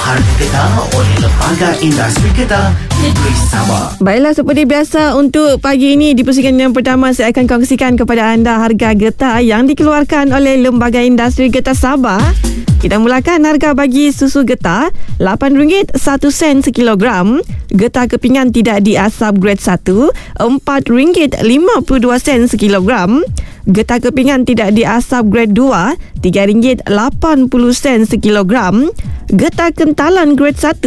Harga Getah oleh Lembaga Industri Getah Negeri Sabah. Baiklah, seperti biasa untuk pagi ini di pusingan yang pertama saya akan kongsikan kepada anda harga getah yang dikeluarkan oleh Lembaga Industri Getah Sabah. Kita mulakan harga bagi susu getah RM8 1 sekilogram. Getah kepingan tidak diasap grade 1 RM4.52 sekilogram. Getah kepingan tidak diasap grade 2 RM3.80 sekilogram. Getah kentalan grade 1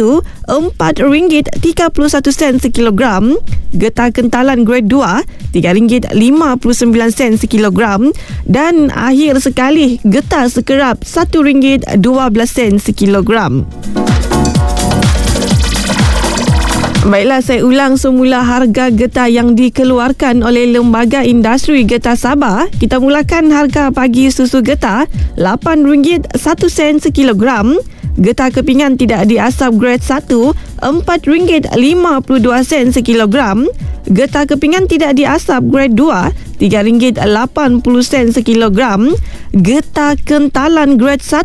RM4.31 sekilogram. Getah kentalan grade 2 RM3.59 sekilogram. Dan akhir sekali getah sekerap RM1.12 sekilogram. Baiklah, saya ulang semula harga getah yang dikeluarkan oleh Lembaga Industri Getah Sabah. Kita mulakan harga pagi susu getah RM8 1 sekilogram. Getah kepingan tidak diasap grade 1 RM4.52 sekilogram. Getah kepingan tidak diasap grade 2 RM3.80 sekilogram. Getah kentalan grade 1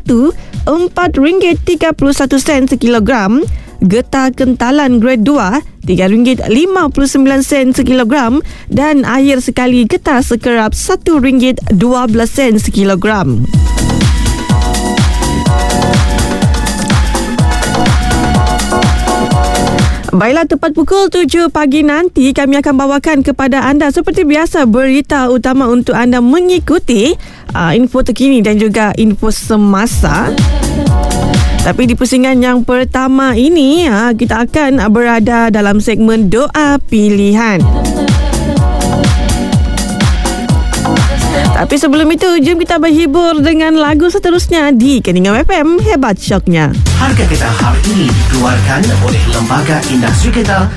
RM4.31 sekilogram. Getah kentalan grade 2 RM3.59 sekilogram. Dan akhir sekali getah sekerap RM1.12 sekilogram. Baiklah, tepat pukul 7 pagi nanti kami akan bawakan kepada anda seperti biasa berita utama untuk anda mengikuti info terkini dan juga info semasa. Tapi di pusingan yang pertama ini kita akan berada dalam segmen doa pilihan. Tapi sebelum itu, jom kita berhibur dengan lagu seterusnya di Keningau FM. Hebat syoknya. Harga Getah hari ini dikeluarkan oleh Lembaga Industri Getah